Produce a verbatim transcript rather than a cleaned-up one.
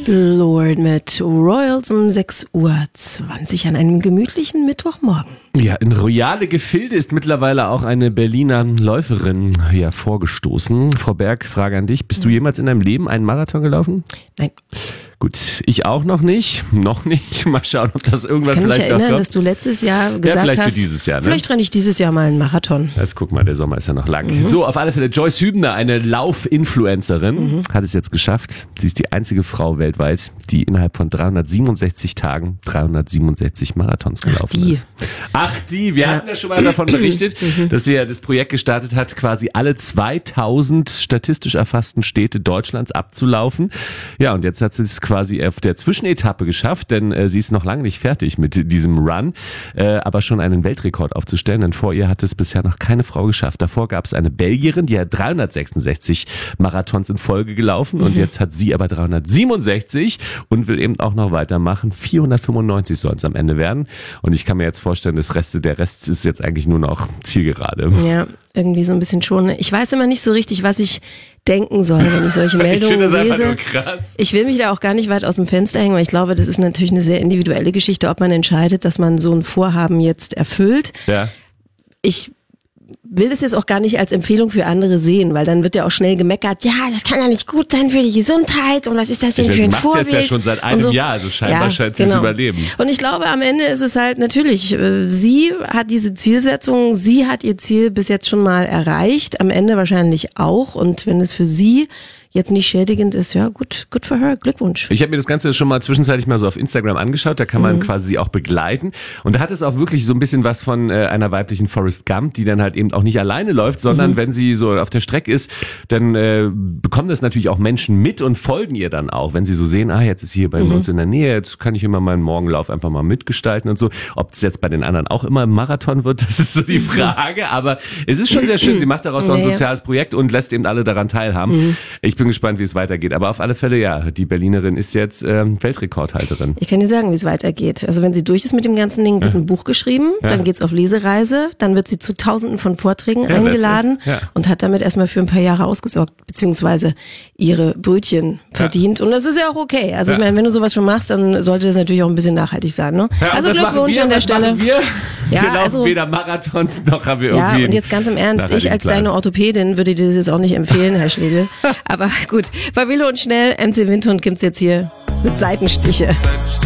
Lord mit Royals um sechs Uhr zwanzig an einem gemütlichen Mittwochmorgen. Ja, in royale Gefilde ist mittlerweile auch eine Berliner Läuferin ja vorgestoßen. Frau Berg, Frage an dich. Bist du jemals in deinem Leben einen Marathon gelaufen? Nein. Gut, ich auch noch nicht. Noch nicht. Mal schauen, ob das irgendwann ich kann vielleicht mich erinnern, noch kommt. dass du letztes Jahr gesagt ja, vielleicht hast, für dieses Jahr, ne? Vielleicht renne ich dieses Jahr mal einen Marathon. Das guck mal, der Sommer ist ja noch lang. Mhm. So, auf alle Fälle, Joyce Hübner, eine Lauf-Influencerin, mhm. hat es jetzt geschafft. Sie ist die einzige Frau weltweit, die innerhalb von dreihundertsiebenundsechzig Tagen dreihundertsiebenundsechzig Marathons gelaufen Ach, die. ist. Ach die, wir ja. hatten ja schon mal davon berichtet, dass sie ja das Projekt gestartet hat, quasi alle zweitausend statistisch erfassten Städte Deutschlands abzulaufen. Ja, und jetzt hat sie es quasi auf der Zwischenetappe geschafft, denn äh, sie ist noch lange nicht fertig mit diesem Run, äh, aber schon einen Weltrekord aufzustellen, denn vor ihr hat es bisher noch keine Frau geschafft. Davor gab es eine Belgierin, die hat dreihundertsechsundsechzig Marathons in Folge gelaufen, mhm. und jetzt hat sie aber dreihundertsiebenundsechzig und will eben auch noch weitermachen. vierhundertfünfundneunzig sollen es am Ende werden, und ich kann mir jetzt vorstellen, das Rest, der Rest ist jetzt eigentlich nur noch Zielgerade. Ja, irgendwie so ein bisschen schon. Ich weiß immer nicht so richtig, was ich denken soll, wenn ich solche Meldungen ich finde das lese. Einfach nur krass. Ich will mich da auch gar nicht weit aus dem Fenster hängen, weil ich glaube, das ist natürlich eine sehr individuelle Geschichte, ob man entscheidet, dass man so ein Vorhaben jetzt erfüllt. Ja. Ich will das jetzt auch gar nicht als Empfehlung für andere sehen, weil dann wird ja auch schnell gemeckert, ja, das kann ja nicht gut sein für die Gesundheit und was ist das denn für ein Vorbild? Sie macht jetzt ja schon seit einem so. Jahr, also scheinbar ja, scheint sie genau. es überleben. Und ich glaube, am Ende ist es halt natürlich, sie hat diese Zielsetzung, sie hat ihr Ziel bis jetzt schon mal erreicht, am Ende wahrscheinlich auch, und wenn es für sie jetzt nicht schädigend ist, ja gut, good for her, Glückwunsch. Ich habe mir das Ganze schon mal zwischenzeitlich mal so auf Instagram angeschaut, da kann man mhm. quasi sie auch begleiten, und da hat es auch wirklich so ein bisschen was von äh, einer weiblichen Forrest Gump, die dann halt eben auch nicht alleine läuft, sondern mhm. wenn sie so auf der Strecke ist, dann äh, bekommen das natürlich auch Menschen mit und folgen ihr dann auch, wenn sie so sehen, ah, jetzt ist sie hier bei mhm. uns in der Nähe, jetzt kann ich immer meinen Morgenlauf einfach mal mitgestalten und so. Ob es jetzt bei den anderen auch immer ein Marathon wird, das ist so die Frage, aber es ist schon sehr schön, sie macht daraus so ein naja. soziales Projekt und lässt eben alle daran teilhaben. Mhm. Ich bin gespannt, wie es weitergeht. Aber auf alle Fälle, ja, die Berlinerin ist jetzt ähm, Weltrekordhalterin. Ich kann dir sagen, wie es weitergeht. Also wenn sie durch ist mit dem ganzen Ding, wird ja. ein Buch geschrieben, ja. dann geht's auf Lesereise, dann wird sie zu tausenden von Vorträgen ja, eingeladen ja. und hat damit erstmal für ein paar Jahre ausgesorgt, beziehungsweise ihre Brötchen verdient. Ja. Und das ist ja auch okay. Also ja. ich meine, wenn du sowas schon machst, dann sollte das natürlich auch ein bisschen nachhaltig sein. Ne? Ja, also Glückwunsch wir, an der Stelle. Wir, ja, wir laufen also, weder Marathons noch haben wir ja, irgendwie... und jetzt ganz im Ernst, ich als deine Orthopädin würde dir das jetzt auch nicht empfehlen, Herr Schlegel. Aber gut, bei Willow und Schnell, M C Windhund gibt's jetzt hier mit Seitenstiche.